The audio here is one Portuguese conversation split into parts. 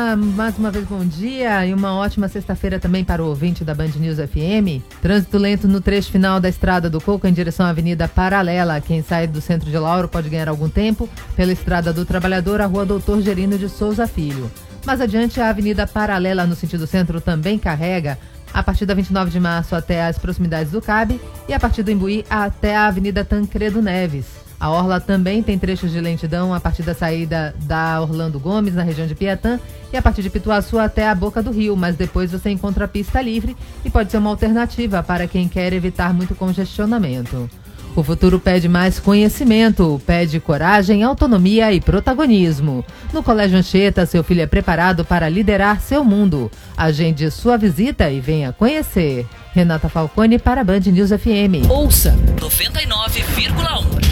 mais uma vez bom dia e uma ótima sexta-feira também para o ouvinte da Band News FM. Trânsito lento no trecho final da Estrada do Coco em direção à Avenida Paralela. Quem sai do centro de Lauro pode ganhar algum tempo pela Estrada do Trabalhador, a Rua Doutor Gerino de Souza Filho. Mais adiante, a Avenida Paralela no sentido centro também carrega a partir da 29 de março até as proximidades do CAB e a partir do Imbuí até a Avenida Tancredo Neves. A Orla também tem trechos de lentidão a partir da saída da Orlando Gomes, na região de Piatã, e a partir de Pituaçu até a Boca do Rio, mas depois você encontra a pista livre e pode ser uma alternativa para quem quer evitar muito congestionamento. O futuro pede mais conhecimento, pede coragem, autonomia e protagonismo. No Colégio Anchieta, seu filho é preparado para liderar seu mundo. Agende sua visita e venha conhecer. Renata Falcone para a Band News FM. Ouça 99,1.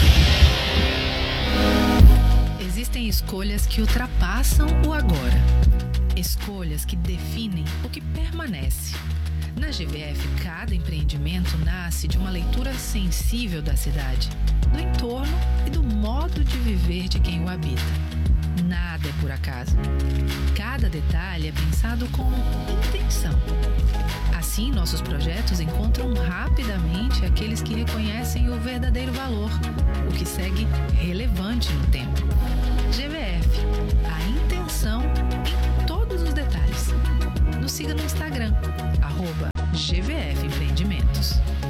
Existem escolhas que ultrapassam o agora. Escolhas que definem o que permanece. Na GVF, cada empreendimento nasce de uma leitura sensível da cidade, do entorno e do modo de viver de quem o habita. Nada é por acaso. Cada detalhe é pensado com intenção. Assim, nossos projetos encontram rapidamente aqueles que reconhecem o verdadeiro valor, o que segue relevante no tempo. GVF, a intenção em todos os detalhes. Nos siga no Instagram, @GVF Empreendimentos.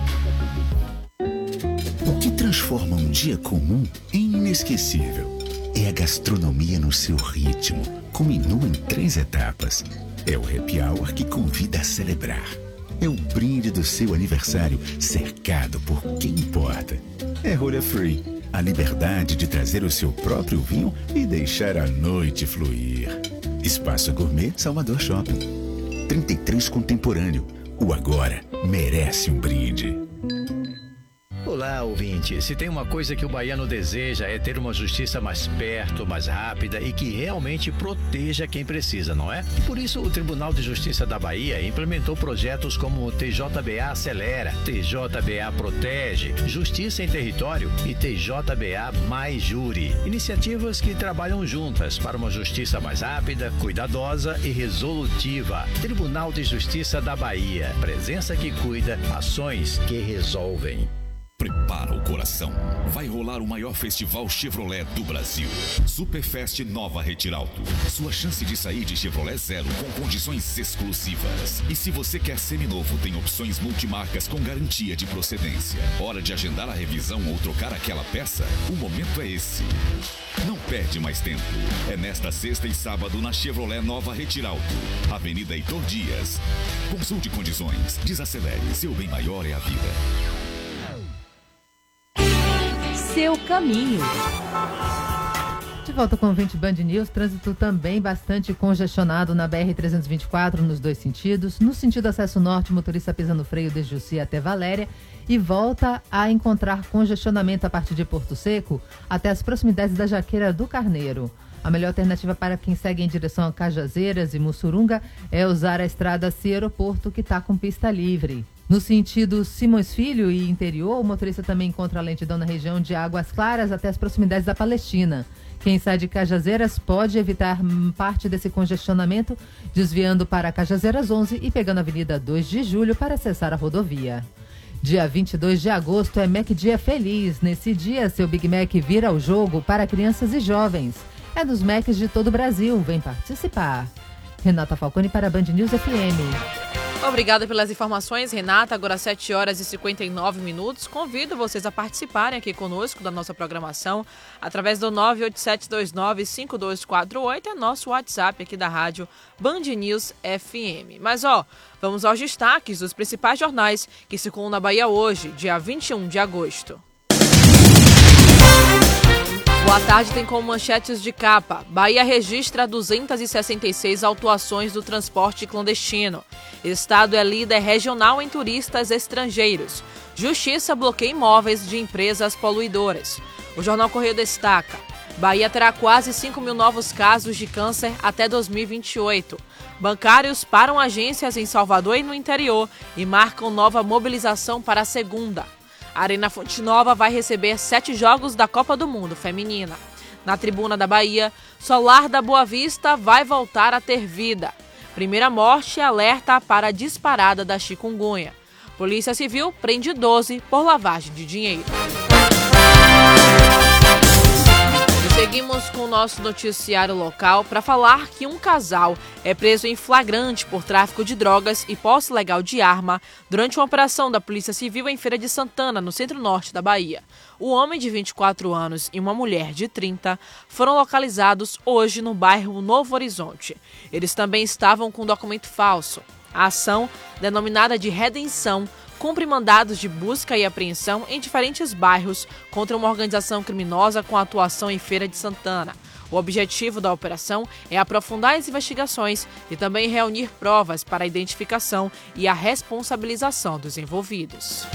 O que transforma um dia comum em inesquecível é a gastronomia no seu ritmo, com menu em 3 etapas. É o happy hour que convida a celebrar. É o brinde do seu aniversário cercado por quem importa. É rolha free, a liberdade de trazer o seu próprio vinho e deixar a noite fluir. Espaço Gourmet Salvador Shopping. 33 Contemporâneo. O agora merece um brinde. Olá, ouvinte. Se tem uma coisa que o baiano deseja é ter uma justiça mais perto, mais rápida e que realmente proteja quem precisa, não é? Por isso, o Tribunal de Justiça da Bahia implementou projetos como o TJBA Acelera, TJBA Protege, Justiça em Território e TJBA Mais Júri. Iniciativas que trabalham juntas para uma justiça mais rápida, cuidadosa e resolutiva. Tribunal de Justiça da Bahia. Presença que cuida, ações que resolvem. Prepara o coração. Vai rolar o maior festival Chevrolet do Brasil. Superfest Nova Retiralto. Sua chance de sair de Chevrolet zero com condições exclusivas. E se você quer seminovo, tem opções multimarcas com garantia de procedência. Hora de agendar a revisão ou trocar aquela peça? O momento é esse. Não perde mais tempo. É nesta sexta e sábado na Chevrolet Nova Retiralto. Avenida Heitor Dias. Consulte condições. Desacelere. Seu bem maior é a vida. Seu caminho. De volta com o 20 Band News, trânsito também bastante congestionado na BR-324 nos dois sentidos. No sentido acesso norte, motorista pisa no freio desde Jussí até Valéria e volta a encontrar congestionamento a partir de Porto Seco até as proximidades da Jaqueira do Carneiro. A melhor alternativa para quem segue em direção a Cajazeiras e Mussurunga é usar a estrada Aeroporto, que está com pista livre. No sentido Simões Filho e interior, o motorista também encontra a lentidão na região de Águas Claras até as proximidades da Palestina. Quem sai de Cajazeiras pode evitar parte desse congestionamento desviando para Cajazeiras 11 e pegando a Avenida 2 de Julho para acessar a rodovia. Dia 22 de agosto é Mac Dia Feliz. Nesse dia, seu Big Mac vira o jogo para crianças e jovens. É dos Macs de todo o Brasil. Vem participar. Renata Falcone para a Band News FM. Obrigada pelas informações, Renata. Agora 7 horas e 59 minutos. Convido vocês a participarem aqui conosco da nossa programação através do 987295248, é nosso WhatsApp aqui da rádio Band News FM. Mas vamos aos destaques dos principais jornais que circulam na Bahia hoje, dia 21 de agosto. Boa tarde tem como manchetes de capa: Bahia registra 266 autuações do transporte clandestino. Estado é líder regional em turistas estrangeiros. Justiça bloqueia imóveis de empresas poluidoras. O Jornal Correio destaca: Bahia terá quase 5 mil novos casos de câncer até 2028. Bancários param agências em Salvador e no interior e marcam nova mobilização para a segunda. A Arena Fonte Nova vai receber 7 jogos da Copa do Mundo Feminina. Na Tribuna da Bahia, Solar da Boa Vista vai voltar a ter vida. Primeira morte alerta para a disparada da chikungunya. Polícia Civil prende 12 por lavagem de dinheiro. E seguimos com o nosso noticiário local para falar que um casal é preso em flagrante por tráfico de drogas e posse ilegal de arma durante uma operação da Polícia Civil em Feira de Santana, no centro-norte da Bahia. O homem de 24 anos e uma mulher de 30 foram localizados hoje no bairro Novo Horizonte. Eles também estavam com documento falso. A ação, denominada de redenção, cumpre mandados de busca e apreensão em diferentes bairros contra uma organização criminosa com atuação em Feira de Santana. O objetivo da operação é aprofundar as investigações e também reunir provas para a identificação e a responsabilização dos envolvidos.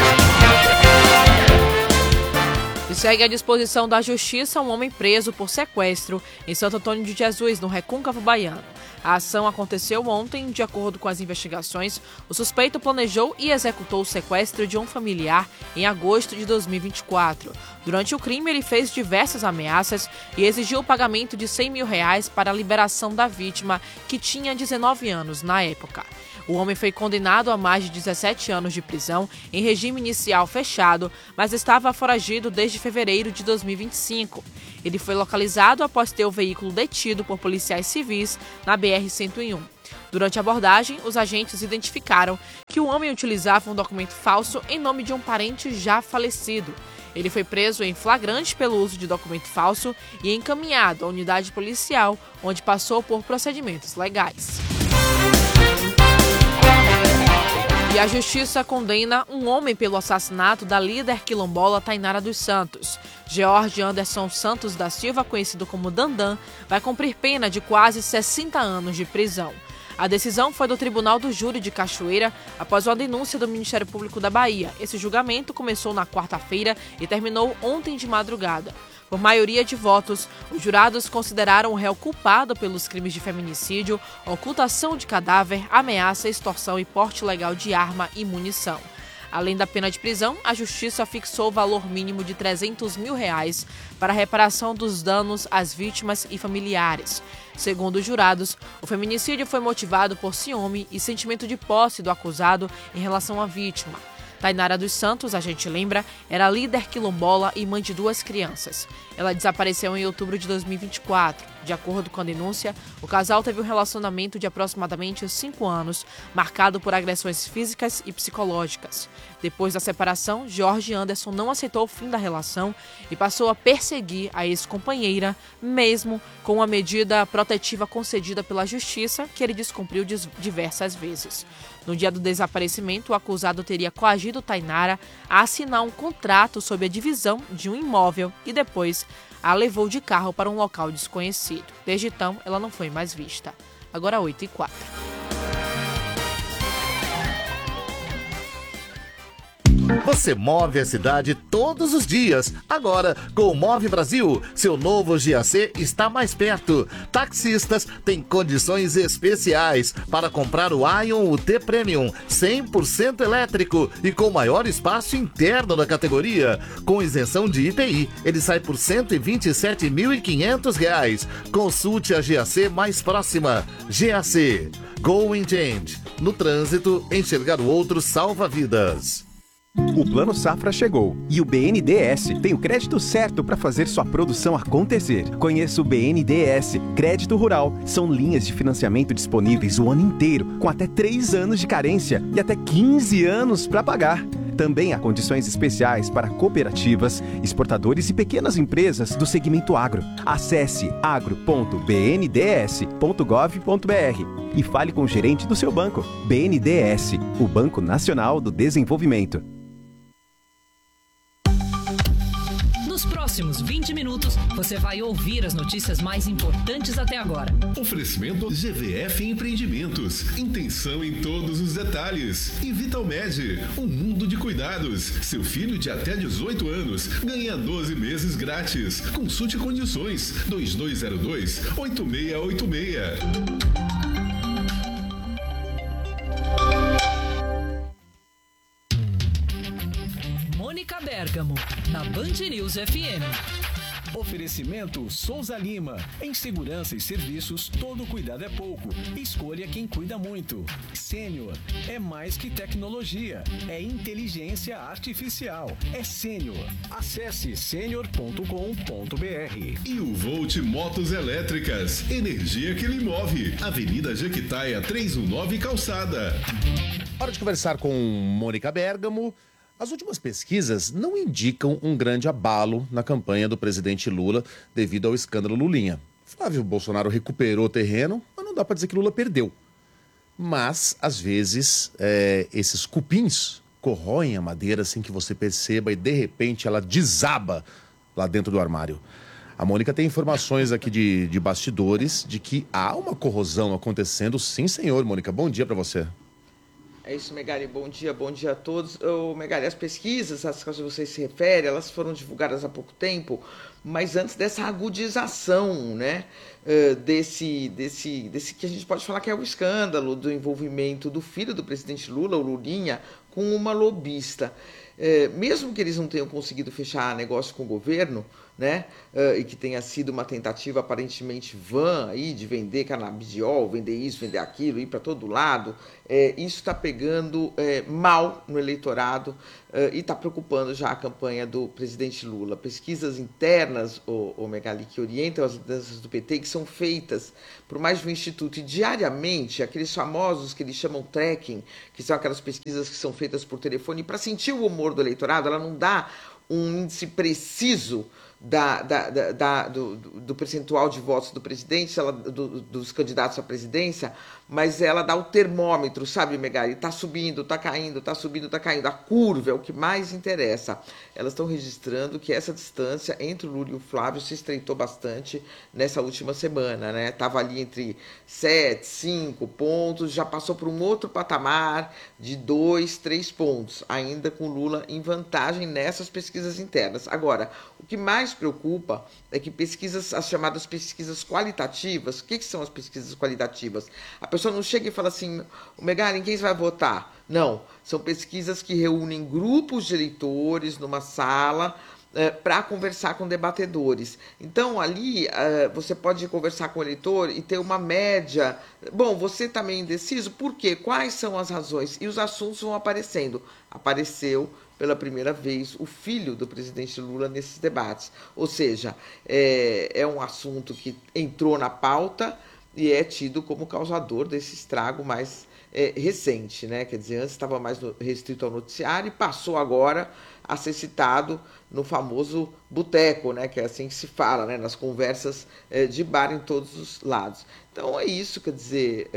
E segue à disposição da Justiça um homem preso por sequestro em Santo Antônio de Jesus, no Recôncavo Baiano. A ação aconteceu ontem. De acordo com as investigações, o suspeito planejou e executou o sequestro de um familiar em agosto de 2024. Durante o crime, ele fez diversas ameaças e exigiu o pagamento de R$100 mil para a liberação da vítima, que tinha 19 anos na época. O homem foi condenado a mais de 17 anos de prisão em regime inicial fechado, mas estava foragido desde fevereiro de 2025. Ele foi localizado após ter o veículo detido por policiais civis na BR-101. Durante a abordagem, os agentes identificaram que o homem utilizava um documento falso em nome de um parente já falecido. Ele foi preso em flagrante pelo uso de documento falso e encaminhado à unidade policial, onde passou por procedimentos legais. E a Justiça condena um homem pelo assassinato da líder quilombola Tainara dos Santos. George Anderson Santos da Silva, conhecido como Dandan, vai cumprir pena de quase 60 anos de prisão. A decisão foi do Tribunal do Júri de Cachoeira após uma denúncia do Ministério Público da Bahia. Esse julgamento começou na quarta-feira e terminou ontem de madrugada. Por maioria de votos, os jurados consideraram o réu culpado pelos crimes de feminicídio, ocultação de cadáver, ameaça, extorsão e porte ilegal de arma e munição. Além da pena de prisão, a Justiça fixou o valor mínimo de R$300 mil para a reparação dos danos às vítimas e familiares. Segundo os jurados, o feminicídio foi motivado por ciúme e sentimento de posse do acusado em relação à vítima. Tainara dos Santos, a gente lembra, era líder quilombola e mãe de 2 crianças. Ela desapareceu em outubro de 2024. De acordo com a denúncia, o casal teve um relacionamento de aproximadamente 5 anos, marcado por agressões físicas e psicológicas. Depois da separação, Jorge Anderson não aceitou o fim da relação e passou a perseguir a ex-companheira, mesmo com a medida protetiva concedida pela Justiça, que ele descumpriu diversas vezes. No dia do desaparecimento, o acusado teria coagido Tainara a assinar um contrato sobre a divisão de um imóvel e depois a levou de carro para um local desconhecido. Desde então, ela não foi mais vista. Agora 8h04. Você move a cidade todos os dias. Agora, com o Move Brasil, seu novo GAC está mais perto. Taxistas têm condições especiais para comprar o Ion UT Premium 100% elétrico e com maior espaço interno da categoria. Com isenção de IPI, ele sai por R$ 127.500. Consulte a GAC mais próxima. GAC. Going Change. No trânsito, enxergar o outro salva vidas. O Plano Safra chegou e o BNDES tem o crédito certo para fazer sua produção acontecer. Conheça o BNDES Crédito Rural. São linhas de financiamento disponíveis o ano inteiro, com até 3 anos de carência e até 15 anos para pagar. Também há condições especiais para cooperativas, exportadores e pequenas empresas do segmento agro. Acesse agro.bnds.gov.br e fale com o gerente do seu banco. BNDES, o Banco Nacional do Desenvolvimento. Nos próximos 20 minutos, você vai ouvir as notícias mais importantes até agora. Oferecimento GVF Empreendimentos. Intenção em todos os detalhes. E Vitalmed, um mundo de cuidados. Seu filho de até 18 anos ganha 12 meses grátis. Consulte condições. 2202-8686. Mônica Bergamo, na Band News FM. Oferecimento Souza Lima. Em segurança e serviços, todo cuidado é pouco. Escolha quem cuida muito. Sênior é mais que tecnologia, é inteligência artificial. É Sênior. Acesse senior.com.br. E o Volt Motos Elétricas. Energia que lhe move. Avenida Jequitaia 319 Calçada. Hora de conversar com Mônica Bergamo. As últimas pesquisas não indicam um grande abalo na campanha do presidente Lula devido ao escândalo Lulinha. Flávio Bolsonaro recuperou terreno, mas não dá para dizer que Lula perdeu. Mas, às vezes, esses cupins corroem a madeira sem que você perceba e, de repente, ela desaba lá dentro do armário. A Mônica tem informações aqui de bastidores de que há uma corrosão acontecendo. Sim, senhor. Mônica, bom dia para você. É isso, Megali, bom dia a todos. Megali, as pesquisas às quais você se refere, elas foram divulgadas há pouco tempo, mas antes dessa agudização, né, desse que a gente pode falar que é o escândalo do envolvimento do filho do presidente Lula, o Lulinha, com uma lobista. Mesmo que eles não tenham conseguido fechar negócio com o governo, né, e que tenha sido uma tentativa aparentemente vã aí de vender canabidiol, vender isso, vender aquilo, ir para todo lado, isso está pegando mal no eleitorado e está preocupando já a campanha do presidente Lula. Pesquisas internas, Megali, que orientam as lideranças do PT, que são feitas por mais de um instituto, e diariamente, aqueles famosos que eles chamam tracking, que são aquelas pesquisas que são feitas por telefone, para sentir o humor do eleitorado, ela não dá um índice preciso do percentual de votos do presidente, dos candidatos à presidência, mas ela dá o termômetro, sabe, Megali? Está subindo, está caindo, está subindo, está caindo. A curva é o que mais interessa. Elas estão registrando que essa distância entre o Lula e o Flávio se estreitou bastante nessa última semana, né? Estava ali entre 7, 5 pontos, já passou por um outro patamar de 2, 3 pontos, ainda com Lula em vantagem nessas pesquisas internas. Agora, o que mais preocupa é que as chamadas pesquisas qualitativas, o que são as pesquisas qualitativas? A pessoa não chega e fala assim, Megali, em quem você vai votar? Não, são pesquisas que reúnem grupos de eleitores numa sala para conversar com debatedores. Então, ali, você pode conversar com o eleitor e ter uma média. Bom, você está meio indeciso, por quê? Quais são as razões? E os assuntos vão aparecendo. Apareceu pela primeira vez o filho do presidente Lula nesses debates. Ou seja, é um assunto que entrou na pauta e é tido como causador desse estrago mais recente, né? Quer dizer, antes estava mais restrito ao noticiário e passou agora a ser citado no famoso boteco, né? Que é assim que se fala, né? Nas conversas de bar em todos os lados. Então é isso, quer dizer,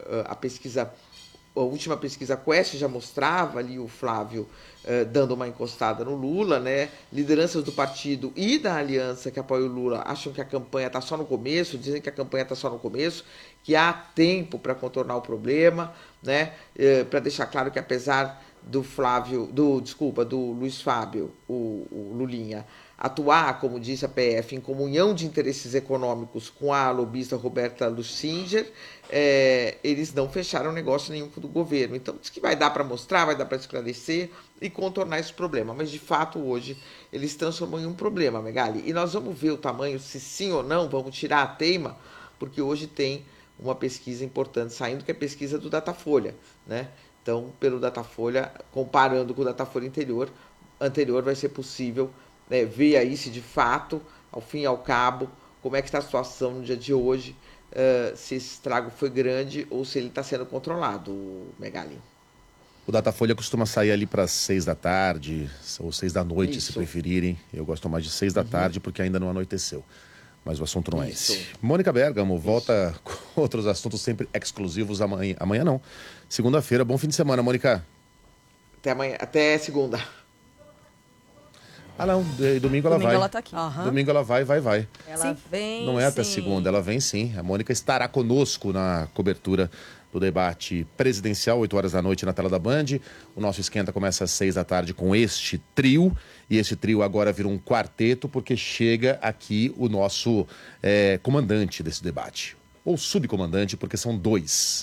a última pesquisa Quest já mostrava ali o Flávio dando uma encostada no Lula, né? Lideranças do partido e da aliança que apoia o Lula acham que a campanha está só no começo, dizem que a campanha está só no começo, que há tempo para contornar o problema, né? Para deixar claro que apesar do Luiz Fábio, o Lulinha, atuar, como disse a PF, em comunhão de interesses econômicos com a lobista Roberta Luchinger, eles não fecharam negócio nenhum com o governo. Então, diz que vai dar para mostrar, vai dar para esclarecer e contornar esse problema. Mas, de fato, hoje, eles se transformam em um problema, Megali. E nós vamos ver o tamanho, se sim ou não, vamos tirar a teima, porque hoje tem uma pesquisa importante saindo, que é a pesquisa do Datafolha, né? Então, pelo Datafolha, comparando com o Datafolha anterior, vai ser possível ver aí se de fato, ao fim e ao cabo, como é que está a situação no dia de hoje, se esse estrago foi grande ou se ele está sendo controlado, Megali. O Datafolha costuma sair ali para 6 da tarde ou 6 da noite, se preferirem. Eu gosto mais de 6 da tarde porque ainda não anoiteceu. Mas o assunto não é esse. Mônica Bergamo volta com outros assuntos sempre exclusivos amanhã. Amanhã não. Segunda-feira. Bom fim de semana, Mônica. Até amanhã. Até segunda. Ah, não. Domingo ela vai. Domingo ela tá aqui. Domingo ela vai. Ela vem, não é até sim. segunda, ela vem sim. A Mônica estará conosco na cobertura do debate presidencial, 8 horas da noite na tela da Band. O nosso esquenta começa às 6 da tarde com este trio. E esse trio agora vira um quarteto, porque chega aqui o nosso comandante desse debate. Ou subcomandante, porque são 2.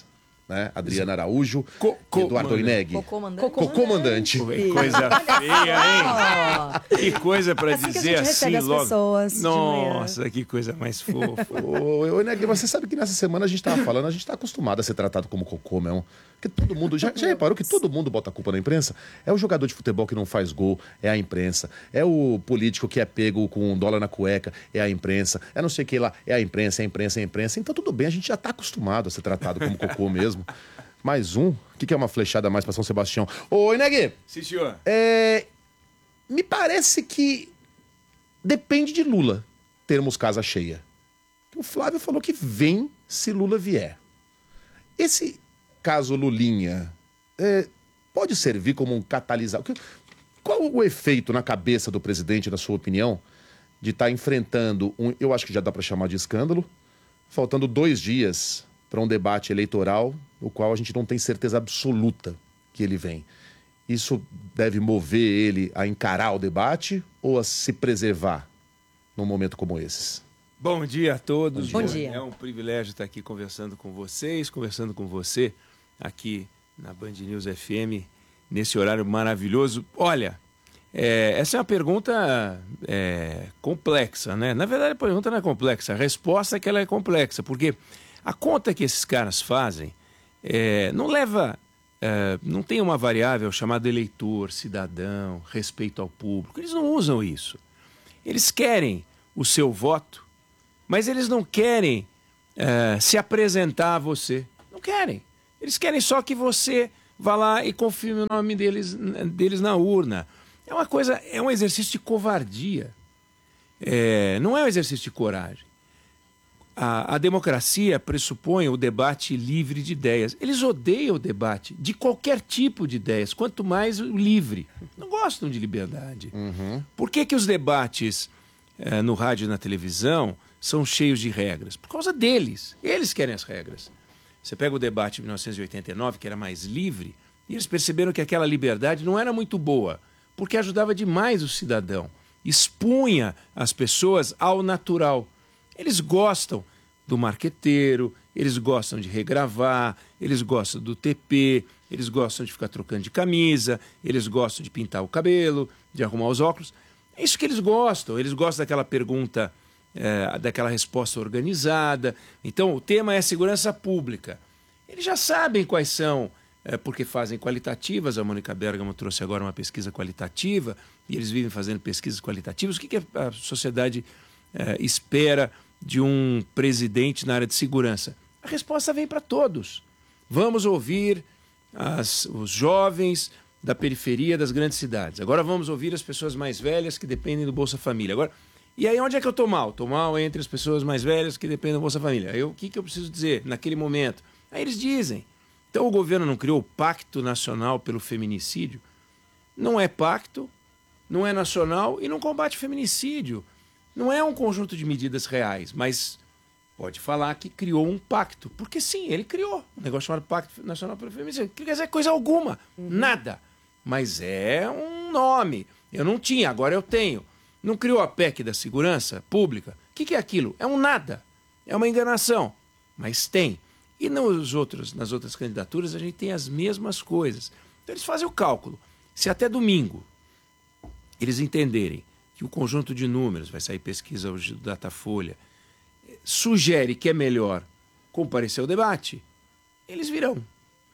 né? Adriana Araújo, Eduardo Oineg. Cocomandante. Que coisa feia, hein? Que coisa pra assim dizer assim logo. Nossa, que coisa mais fofa. Oineg, você sabe que nessa semana a gente tava falando, a gente tá acostumado a ser tratado como cocô mesmo. Porque todo mundo, já reparou que todo mundo bota a culpa na imprensa? É o jogador de futebol que não faz gol, é a imprensa. É o político que é pego com $1 na cueca, é a imprensa. É não sei o que lá, é a imprensa, é a imprensa, é a imprensa. Então tudo bem, a gente já tá acostumado a ser tratado como cocô mesmo. Mais um? O que é uma flechada a mais pra São Sebastião? Ô, Ineg! Sim, senhor. Me parece que depende de Lula termos casa cheia. O Flávio falou que vem se Lula vier. Esse caso Lulinha pode servir como um catalisador? Qual o efeito na cabeça do presidente, na sua opinião, de estar enfrentando eu acho que já dá para chamar de escândalo, faltando 2 dias para um debate eleitoral, o qual a gente não tem certeza absoluta que ele vem. Isso deve mover ele a encarar o debate ou a se preservar num momento como esses? Bom dia a todos. Bom dia. É um privilégio estar aqui conversando com vocês, conversando com você aqui na Band News FM, nesse horário maravilhoso. Olha, essa é uma pergunta complexa, né? Na verdade, a pergunta não é complexa, a resposta é que ela é complexa, porque a conta que esses caras fazem não tem uma variável chamada eleitor, cidadão, respeito ao público. Eles não usam isso. Eles querem o seu voto, mas eles não querem se apresentar a você. Não querem. Eles querem só que você vá lá e confirme o nome deles na urna. É um exercício de covardia. Não é um exercício de coragem. A democracia pressupõe o debate livre de ideias. Eles odeiam o debate de qualquer tipo de ideias, quanto mais o livre. Não gostam de liberdade. Uhum. Por que os debates no rádio e na televisão são cheios de regras? Por causa deles. Eles querem as regras. Você pega o debate de 1989, que era mais livre, e eles perceberam que aquela liberdade não era muito boa, porque ajudava demais o cidadão, expunha as pessoas ao natural. Eles gostam do marqueteiro, eles gostam de regravar, eles gostam do TP, eles gostam de ficar trocando de camisa, eles gostam de pintar o cabelo, de arrumar os óculos. É isso que eles gostam daquela pergunta, daquela resposta organizada. Então, o tema é segurança pública. Eles já sabem quais são, porque fazem qualitativas. A Mônica Bergamo trouxe agora uma pesquisa qualitativa, e eles vivem fazendo pesquisas qualitativas. O que a sociedade espera de um presidente na área de segurança? A resposta vem para todos. Vamos ouvir os jovens da periferia das grandes cidades. Agora vamos ouvir as pessoas mais velhas que dependem do Bolsa Família. E aí onde é que eu estou mal? Estou mal entre as pessoas mais velhas que dependem do Bolsa Família. Aí o que eu preciso dizer naquele momento? Aí eles dizem. Então o governo não criou o Pacto Nacional pelo Feminicídio? Não é pacto, não é nacional e não combate feminicídio. Não é um conjunto de medidas reais, mas pode falar que criou um pacto. Porque sim, ele criou um negócio chamado Pacto Nacional pelo Feminicídio. Não quer dizer coisa alguma, nada. Mas é um nome. Eu não tinha, agora eu tenho. Não criou a PEC da segurança pública? O que é aquilo? É um nada. É uma enganação. Mas tem. E nas outras candidaturas a gente tem as mesmas coisas. Então eles fazem o cálculo. Se até domingo eles entenderem que o conjunto de números, vai sair pesquisa hoje do Datafolha, sugere que é melhor comparecer ao debate, eles virão.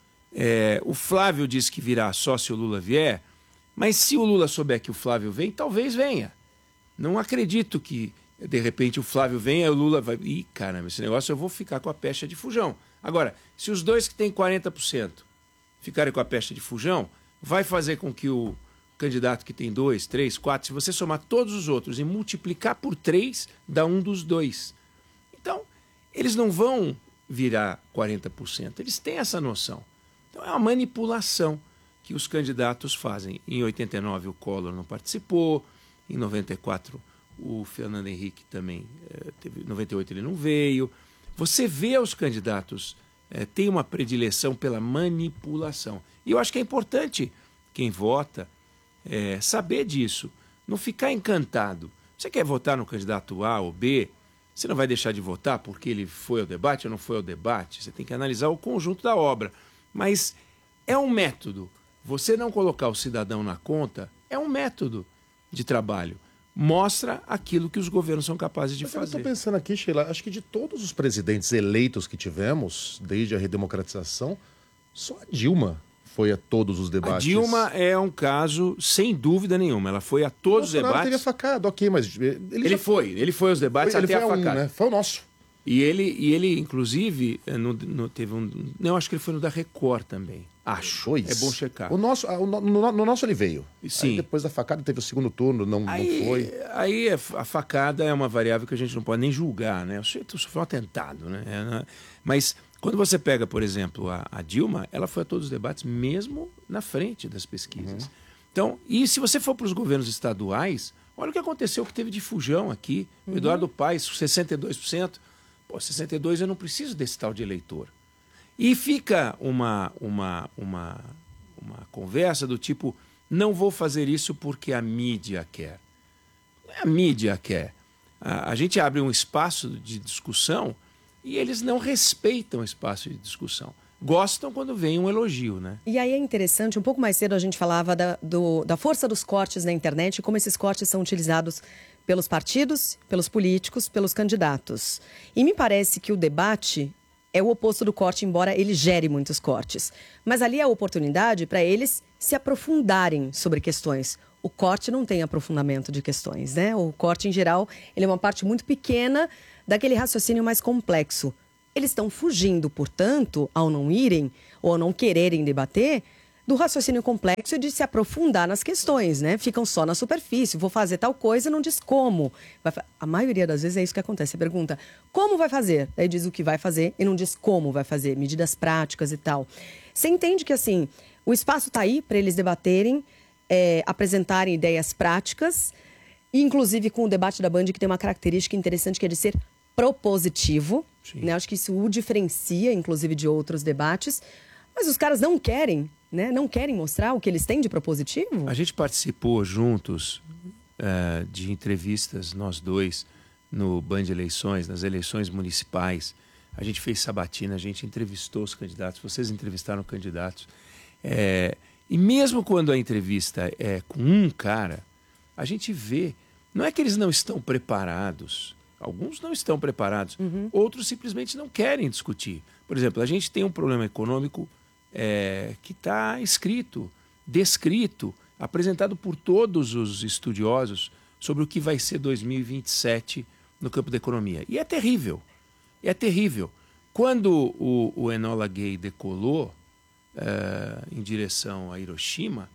O Flávio diz que virá só se o Lula vier, mas se o Lula souber que o Flávio vem, talvez venha. Não acredito que, de repente, o Flávio venha e o Lula vai... Ih, caramba, esse negócio eu vou ficar com a pecha de fujão. Agora, se os dois que têm 40% ficarem com a pecha de fujão, vai fazer com que o candidato que tem 2, 3, 4, se você somar todos os outros e multiplicar por 3, dá um dos dois. Então, eles não vão virar 40%. Eles têm essa noção. Então, é uma manipulação que os candidatos fazem. Em 89, o Collor não participou. Em 94, o Fernando Henrique também teve. Em 98, ele não veio. Você vê os candidatos têm uma predileção pela manipulação. E eu acho que é importante quem vota saber disso. Não ficar encantado. Você quer votar no candidato A ou B? Você não vai deixar de votar porque ele foi ao debate ou não foi ao debate. Você tem que analisar o conjunto da obra. Mas é um método. Você não colocar o cidadão na conta é um método de trabalho. Mostra aquilo que os governos são capazes de fazer. Eu estou pensando aqui, Sheila, acho que de todos os presidentes eleitos que tivemos, desde a redemocratização, só a Dilma foi a todos os debates. A Dilma é um caso, sem dúvida nenhuma. Ela foi a todos os debates. Teria facado, ok, mas... Ele foi aos debates até a facada. Né? Foi o nosso. E ele inclusive, teve um... Não, acho que ele foi no da Record também. Acho. É bom checar. No nosso ele veio. Sim. Aí depois da facada teve o segundo turno, não foi. Aí a facada é uma variável que a gente não pode nem julgar, né? O sujeito sofreu um atentado, né? Mas quando você pega, por exemplo, a Dilma, ela foi a todos os debates, mesmo na frente das pesquisas. Uhum. Então, e se você for para os governos estaduais, olha o que aconteceu, que teve de fujão aqui. O Eduardo Paes, 62%. Pô, 62% eu não preciso desse tal de eleitor. E fica uma conversa do tipo, não vou fazer isso porque a mídia quer. Não é a mídia quer. A gente abre um espaço de discussão e eles não respeitam o espaço de discussão. Gostam quando vem um elogio, né? E aí é interessante, um pouco mais cedo a gente falava da força dos cortes na internet e como esses cortes são utilizados pelos partidos, pelos políticos, pelos candidatos. E me parece que o debate é o oposto do corte, embora ele gere muitos cortes. Mas ali é a oportunidade para eles se aprofundarem sobre questões. O corte não tem aprofundamento de questões, né? O corte, em geral, ele é uma parte muito pequena daquele raciocínio mais complexo. Eles estão fugindo, portanto, ao não irem ou ao não quererem debater, do raciocínio complexo e de se aprofundar nas questões, né? Ficam só na superfície, vou fazer tal coisa e não diz como. A maioria das vezes é isso que acontece. Você pergunta, como vai fazer? Aí diz o que vai fazer e não diz como vai fazer, medidas práticas e tal. Você entende que, assim, o espaço está aí para eles debaterem, apresentarem ideias práticas, inclusive com o debate da Band, que tem uma característica interessante, que é de ser propositivo, né? Acho que isso o diferencia, inclusive, de outros debates. Mas os caras não querem, né? Não querem mostrar o que eles têm de propositivo? A gente participou juntos de entrevistas, nós dois, no Band Eleições, nas eleições municipais. A gente fez sabatina, a gente entrevistou os candidatos, vocês entrevistaram candidatos. E mesmo quando a entrevista é com um cara, a gente vê, não é que eles não estão preparados, alguns não estão preparados, outros simplesmente não querem discutir. Por exemplo, a gente tem um problema econômico que está escrito, descrito, apresentado por todos os estudiosos sobre o que vai ser 2027 no campo da economia. E é terrível, Quando o Enola Gay decolou em direção a Hiroshima,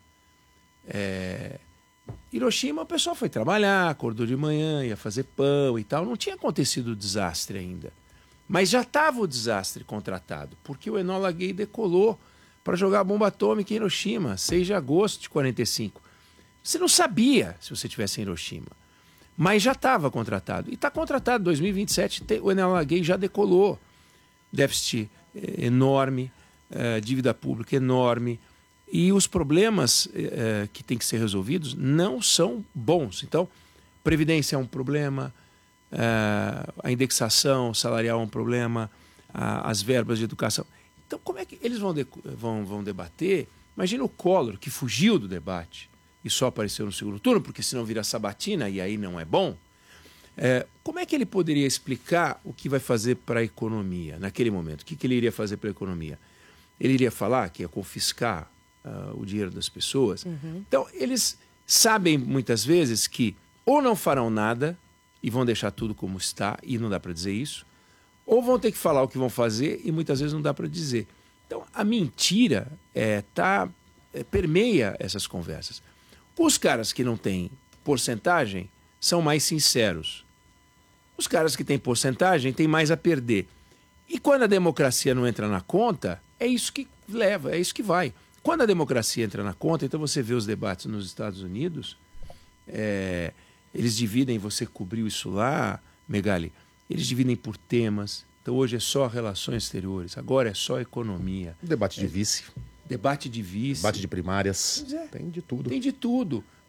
Hiroshima o pessoal foi trabalhar, acordou de manhã, ia fazer pão e tal, não tinha acontecido o desastre ainda. Mas já estava o desastre contratado, porque o Enola Gay decolou para jogar a bomba atômica em Hiroshima, 6 de agosto de 45. Você não sabia se você estivesse em Hiroshima, mas já estava contratado. E está contratado, 2027, o Enola Gay já decolou. Déficit enorme, dívida pública enorme, e os problemas que têm que ser resolvidos não são bons. Então, previdência é um problema, a indexação salarial é um problema, as verbas de educação. Então, como é que eles vão debater? Imagina o Collor, que fugiu do debate e só apareceu no segundo turno, porque senão vira sabatina e aí não é bom. Como é que ele poderia explicar o que vai fazer para a economia naquele momento? O que ele iria fazer para a economia? Ele iria falar que ia confiscar o dinheiro das pessoas? Então, eles sabem muitas vezes que ou não farão nada e vão deixar tudo como está, e não dá para dizer isso, ou vão ter que falar o que vão fazer e muitas vezes não dá para dizer. Então, a mentira permeia essas conversas. Os caras que não têm porcentagem são mais sinceros. Os caras que têm porcentagem têm mais a perder. E quando a democracia não entra na conta, é isso que leva, é isso que vai. Quando a democracia entra na conta, então você vê os debates nos Estados Unidos, eles dividem, você cobriu isso lá, Megali, eles dividem por temas. Então hoje é só relações exteriores, agora é só economia. Debate de vice. Debate de vice. Debate de primárias. Tem de tudo. Tem de tudo.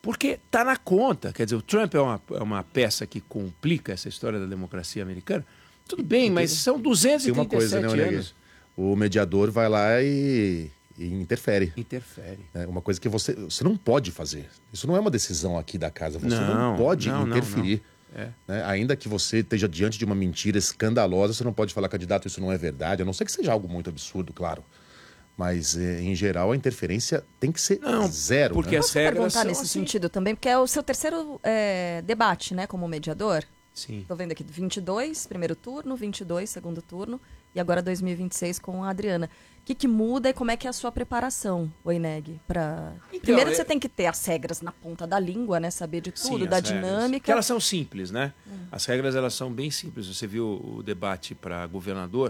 Porque está na conta. Quer dizer, o Trump é uma peça que complica essa história da democracia americana. Tudo bem, mas são 237 Tem uma coisa, né, anos. O mediador vai lá e interfere. Interfere. É uma coisa que você não pode fazer. Isso não é uma decisão aqui da casa. Você não pode interferir. É. Né? Ainda que você esteja diante de uma mentira escandalosa, você não pode falar, candidato, isso não é verdade. A não ser que seja algo muito absurdo, claro. Mas, em geral, a interferência tem que ser zero. Porque né? as regras perguntar são nesse assim. sentido também, porque é o seu terceiro debate, né, como mediador. Sim. Estou vendo aqui 22, primeiro turno, 22, segundo turno, e agora 2026 com a Adriana. O que muda e como é que é a sua preparação, Oineg? Primeiro você tem que ter as regras na ponta da língua, né? Saber de tudo, Sim, da as regras. dinâmica. Porque elas são simples, né? As regras, elas são bem simples. Você viu o debate para governador?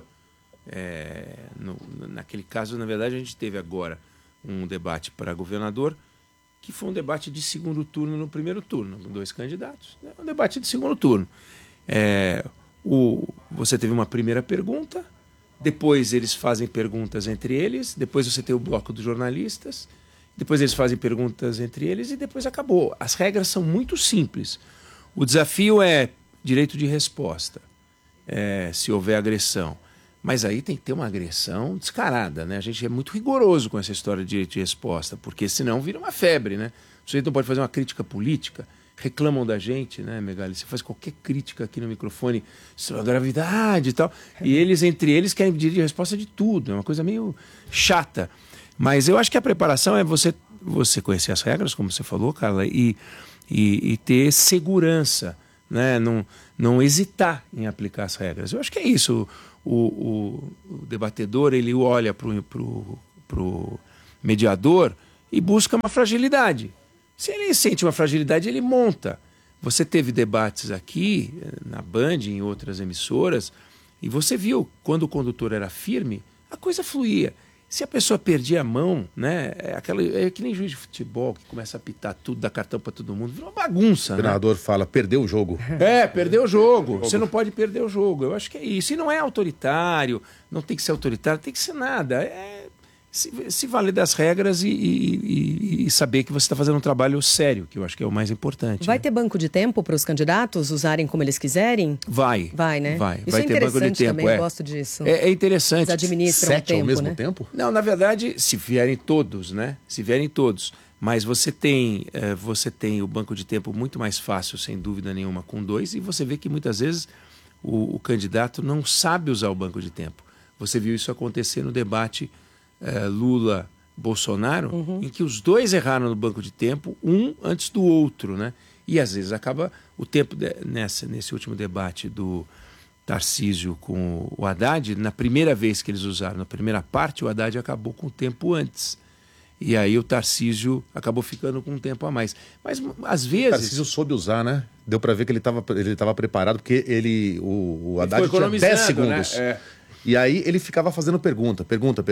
Naquele caso, na verdade, a gente teve agora um debate para governador que foi um debate de segundo turno no primeiro turno, com 2 candidatos. É um debate de segundo turno. Você teve uma primeira pergunta, depois eles fazem perguntas entre eles, depois você tem o bloco dos jornalistas, depois eles fazem perguntas entre eles e depois acabou. As regras são muito simples. O desafio é direito de resposta, se houver agressão. Mas aí tem que ter uma agressão descarada, né? A gente é muito rigoroso com essa história de direito de resposta, porque senão vira uma febre, né? O sujeito não pode fazer uma crítica política, reclamam da gente, né, Megali? Você faz qualquer crítica aqui no microfone sobre a gravidade e tal, e eles, entre eles, querem direito de resposta de tudo. É uma coisa meio chata. Mas eu acho que a preparação é você conhecer as regras, como você falou, Carla, e ter segurança, né? Não hesitar em aplicar as regras. Eu acho que é isso. O debatedor, ele olha para o mediador e busca uma fragilidade. Se ele sente uma fragilidade, ele monta. Você teve debates aqui, na Band, em outras emissoras, e você viu, quando o condutor era firme, a coisa fluía. Se a pessoa perdia a mão, né, é que nem juiz de futebol, que começa a apitar tudo, dá cartão para todo mundo, vira uma bagunça. O treinador fala, perdeu o jogo. Perdeu o jogo. Você não pode perder o jogo. Eu acho que é isso. E não é autoritário, não tem que ser autoritário, tem que ser nada. Se valer das regras e saber que você está fazendo um trabalho sério, que eu acho que é o mais importante. Vai ter banco de tempo para os candidatos usarem como eles quiserem? Vai. Vai, né? Vai ter banco de tempo. Também, eu gosto disso. É interessante. Eles administram 7 o tempo, ao mesmo né? tempo? Não, na verdade, se vierem todos, né? Se vierem todos. Mas você tem o banco de tempo muito mais fácil, sem dúvida nenhuma, com 2, e você vê que muitas vezes o candidato não sabe usar o banco de tempo. Você viu isso acontecer no debate Lula-Bolsonaro, em que os dois erraram no banco de tempo, um antes do outro, né? E às vezes acaba o tempo, nesse último debate do Tarcísio com o Haddad, na primeira vez que eles usaram, na primeira parte, o Haddad acabou com o tempo antes. E aí o Tarcísio acabou ficando com um tempo a mais. Mas às vezes... O Tarcísio soube usar, né? Deu para ver que ele estava preparado, porque o Haddad tinha 10 segundos. Né? E aí ele ficava fazendo pergunta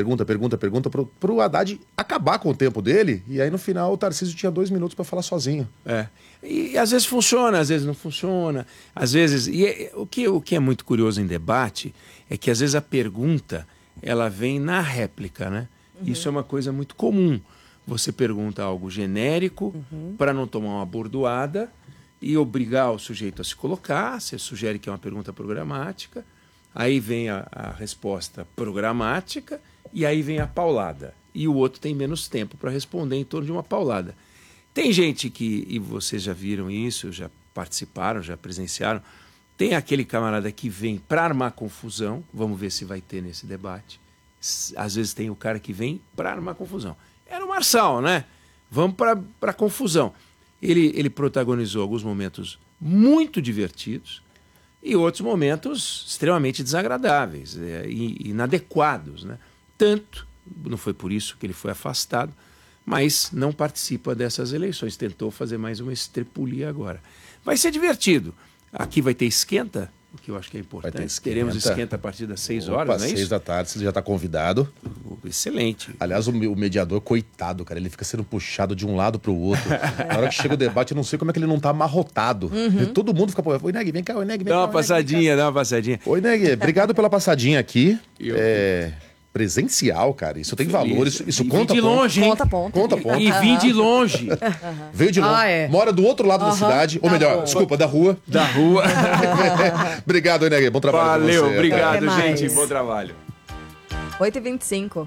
pro Haddad acabar com o tempo dele. E aí no final o Tarcísio tinha 2 minutos para falar sozinho. E às vezes funciona, às vezes não funciona. Às vezes... o que é muito curioso em debate é que às vezes a pergunta ela vem na réplica, né? Isso é uma coisa muito comum. Você pergunta algo genérico para não tomar uma bordoada e obrigar o sujeito a se colocar. Você sugere que é uma pergunta programática. Aí vem a resposta programática e aí vem a paulada. E o outro tem menos tempo para responder em torno de uma paulada. Tem gente que, e vocês já viram isso, já participaram, já presenciaram, tem aquele camarada que vem para armar confusão, vamos ver se vai ter nesse debate. Às vezes tem o cara que vem para armar confusão. Era o Marçal, né? Vamos para confusão. Ele protagonizou alguns momentos muito divertidos, e outros momentos extremamente desagradáveis e inadequados, né? Tanto, não foi por isso que ele foi afastado, mas não participa dessas eleições. Tentou fazer mais uma estrepulia agora. Vai ser divertido. Aqui vai ter esquenta, o que eu acho que é importante. Teremos esquenta a partir das 6 horas, não é isso? 6 da tarde, você já está convidado. Excelente. Aliás, o mediador, coitado, cara, ele fica sendo puxado de um lado para o outro. Na hora que chega o debate, eu não sei como é que ele não está amarrotado. Todo mundo fica... Oi, Neg, vem cá, oi, Neg, vem cá. Dá uma passadinha. Oi, Neg, obrigado pela passadinha aqui. presencial, cara. Isso tem valor, isso E conta vim de ponto. longe, hein? Conta ponto. Conta ponto. E vim de longe. Veio de longe. Mora do outro lado da cidade. Ou melhor, desculpa, da rua. Da rua. Obrigado, Ineg. Bom trabalho pra Valeu, você. obrigado, Até gente. mais. Bom trabalho. 8h25.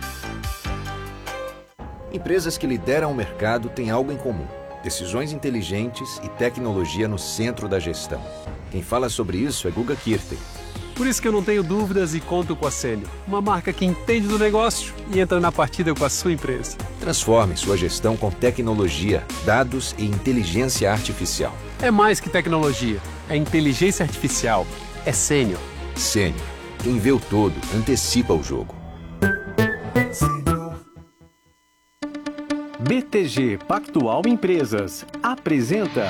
Empresas que lideram o mercado têm algo em comum: decisões inteligentes e tecnologia no centro da gestão. Quem fala sobre isso é Guga Kirten. Por isso que eu não tenho dúvidas e conto com a Sênior, uma marca que entende do negócio e entra na partida com a sua empresa. Transforme sua gestão com tecnologia, dados e inteligência artificial. É mais que tecnologia, é inteligência artificial, é Sênior. Sênior. Quem vê o todo, antecipa o jogo. BTG Pactual Empresas apresenta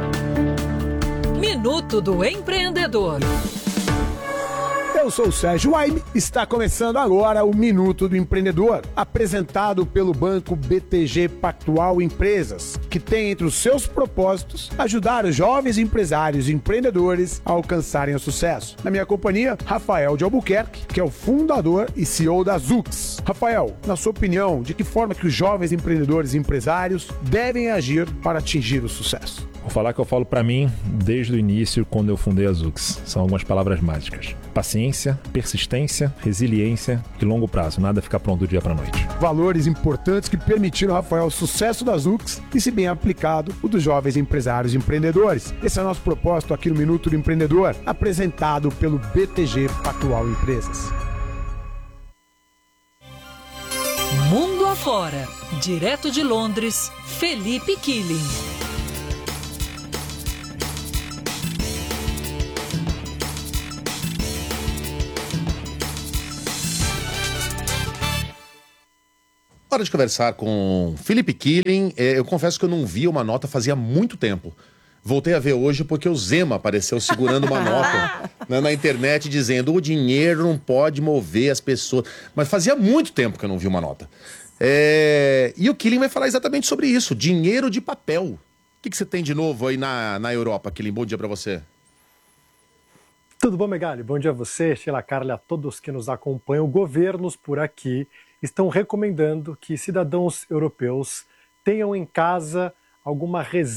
Minuto do Empreendedor. Eu sou o Sérgio Waime, está começando agora o Minuto do Empreendedor, apresentado pelo banco BTG Pactual Empresas, que tem entre os seus propósitos ajudar os jovens empresários e empreendedores a alcançarem o sucesso. Na minha companhia, Rafael de Albuquerque, que é o fundador e CEO da Zux. Rafael, na sua opinião, de que forma que os jovens empreendedores e empresários devem agir para atingir o sucesso? Vou falar que eu falo para mim desde o início, quando eu fundei a Zux. São algumas palavras mágicas: paciência, persistência, resiliência e longo prazo. Nada fica pronto do dia para noite. Valores importantes que permitiram, Rafael, o sucesso da Zux e, se bem aplicado, o dos jovens empresários e empreendedores. Esse é o nosso propósito aqui no Minuto do Empreendedor, apresentado pelo BTG Pactual Empresas. Mundo afora. Direto de Londres, Felipe Killing. Hora de conversar com Felipe Killing. Eu confesso que eu não via uma nota fazia muito tempo. Voltei a ver hoje porque o Zema apareceu segurando uma nota na internet dizendo: o dinheiro não pode mover as pessoas. Mas fazia muito tempo que eu não vi uma nota. E o Killing vai falar exatamente sobre isso: dinheiro de papel. O que você tem de novo aí na Europa, Killing? Bom dia para você. Tudo bom, Megali? Bom dia a você, Sheila Carla, a todos que nos acompanham. Governos por aqui estão recomendando que cidadãos europeus tenham em casa alguma reserva